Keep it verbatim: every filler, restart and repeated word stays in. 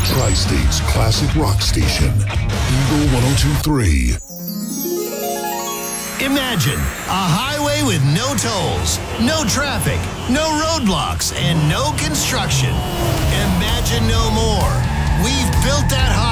Tri-State's classic rock station, Eagle one oh two point three. Imagine a highway with no tolls, no traffic, no roadblocks, and no construction. Imagine no more. We've built that highway.